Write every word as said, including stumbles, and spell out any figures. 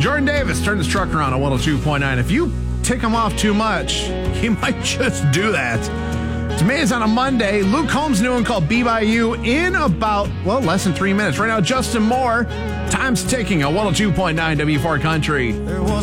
Jordan Davis, turn this truck around on one oh two point nine. If you tick him off too much, he might just do that. It's Maze on a Monday. Luke Combs' new one called Be By You in about, well, less than three minutes. Right now, Justin Moore. Time's ticking on one oh two point nine W four Country. There was